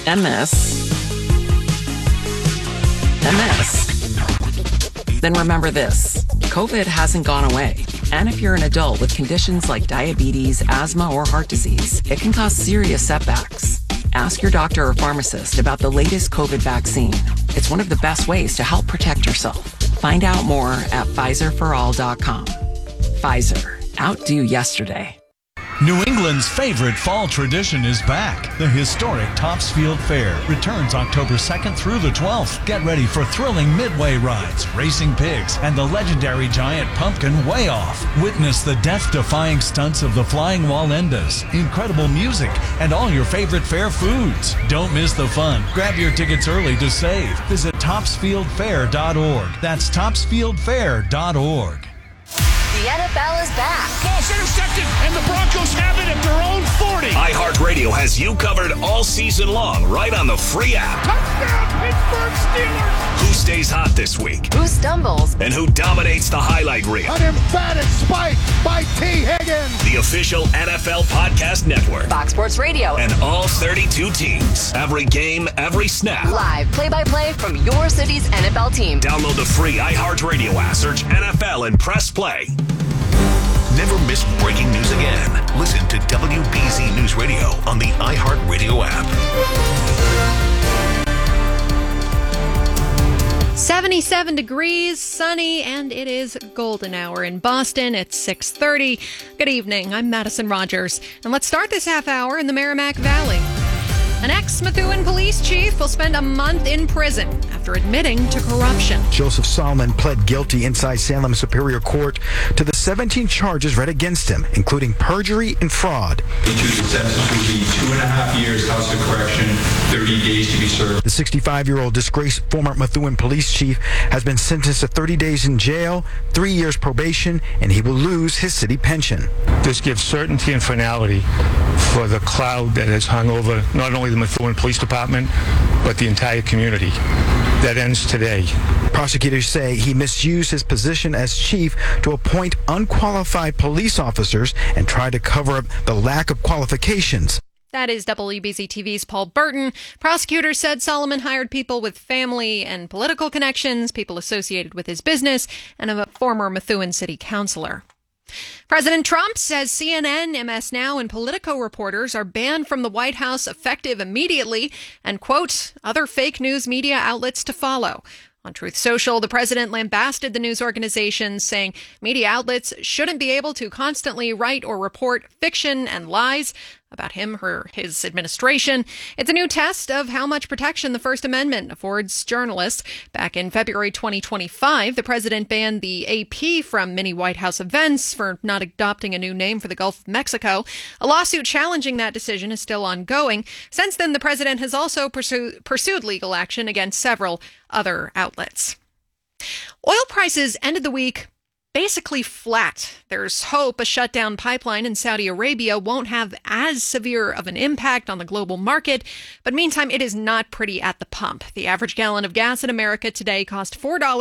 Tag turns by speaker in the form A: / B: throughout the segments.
A: And this. And this. Then remember this. COVID hasn't gone away. And if you're an adult with conditions like diabetes, asthma, or heart disease, it can cause serious setbacks. Ask your doctor or pharmacist about the latest COVID vaccine. It's one of the best ways to help protect yourself. Find out more at PfizerForAll.com. Pfizer. Outdo yesterday.
B: New England's favorite fall tradition is back. The historic Topsfield Fair returns October 2nd through the 12th. Get ready for thrilling midway rides, racing pigs, and the legendary giant pumpkin Way Off. Witness the death-defying stunts of the flying Wallendas, incredible music, and all your favorite fair foods. Don't miss the fun. Grab your tickets early to save. Visit TopsfieldFair.org. That's TopsfieldFair.org.
C: The NFL is back.
D: Ball's intercepted, and the Broncos have it at their own 40.
E: iHeartRadio has you covered all season long, right on the free app.
D: Touchdown, Pittsburgh Steelers.
E: Who stays hot this week?
C: Who stumbles?
E: And who dominates the highlight reel?
D: An emphatic spike by T. Higgins.
E: The official NFL podcast network.
C: Fox Sports Radio.
E: And all 32 teams. Every game, every snap.
C: Live play-by-play from your city's NFL team.
E: Download the free iHeartRadio app. Search NFL and press play. Never miss breaking news again. Listen to WBZ News Radio on the iHeartRadio app.
F: 77 degrees, sunny, and it is golden hour in Boston. It's 6:30. Good evening. I'm Madison Rogers. And let's start this half hour in the Merrimack Valley. An ex-Methuen police chief will spend a month in prison after admitting to corruption.
G: Joseph Solomon pled guilty inside Salem Superior Court to the 17 charges read against him, including perjury and fraud.
H: Each of the sentences will be 2.5 years House of Correction, 30 days to be served.
G: The 65-year-old disgraced former Methuen police chief has been sentenced to 30 days in jail, 3 years probation, and he will lose his city pension.
I: This gives certainty and finality for the cloud that has hung over not only the Methuen Police Department, but the entire community. That ends today.
G: Prosecutors say he misused his position as chief to appoint unqualified police officers and try to cover up the lack of qualifications.
F: That is WBZ-TV's Paul Burton. Prosecutors said Solomon hired people with family and political connections, people associated with his business, and a former Methuen city councilor. President Trump says CNN, MS Now, and Politico reporters are banned from the White House effective immediately and, quote, other fake news media outlets to follow. On Truth Social, the president lambasted the news organizations, saying media outlets shouldn't be able to constantly write or report fiction and lies about him or his administration. It's a new test of how much protection the First Amendment affords journalists. Back in February 2025, the president banned the AP from many White House events for not adopting a new name for the Gulf of Mexico. A lawsuit challenging that decision is still ongoing. Since then, the president has also pursued legal action against several other outlets. Oil prices ended the week basically flat. There's hope a shutdown pipeline in Saudi Arabia won't have as severe of an impact on the global market, but meantime, it is not pretty at the pump. The average gallon of gas in America today cost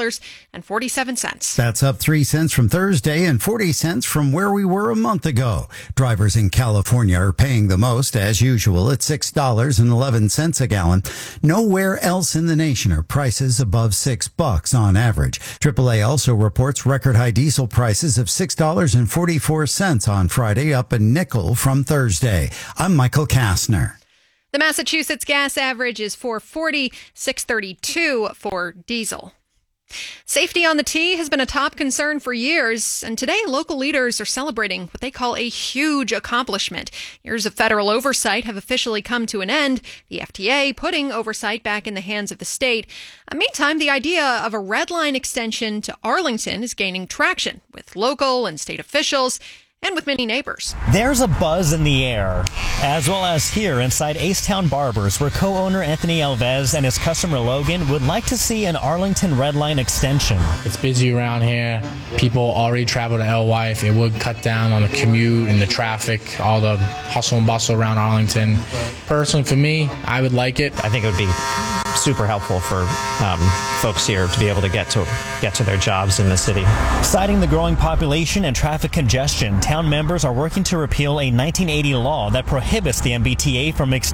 F: $4.47.
J: That's up 3 cents from Thursday and 40 cents from where we were a month ago. Drivers in California are paying the most, as usual, at $6.11 a gallon. Nowhere else in the nation are prices above $6 on average. AAA also reports record high diesel prices of $6.44 on Friday, up a nickel from Thursday. I'm Michael Kastner.
F: The Massachusetts gas average is $4.40, $6.32 for diesel. Safety on the T has been a top concern for years, and today local leaders are celebrating what they call a huge accomplishment. Years of federal oversight have officially come to an end, the FTA putting oversight back in the hands of the state. Meantime, the idea of a red line extension to Arlington is gaining traction with local and state officials and with many neighbors.
K: There's a buzz in the air, as well as here inside Acetown Barbers, where co-owner Anthony Alves and his customer Logan would like to see an Arlington Red Line extension.
L: It's busy around here. People already travel to LY. If it would cut down on the commute and the traffic, all the hustle and bustle around Arlington. Personally, for me, I would like it.
K: I think it would be super helpful for folks here to be able to get to their jobs in the city. Citing the growing population and traffic congestion, town members are working to repeal a 1980 law that prohibits the MBTA from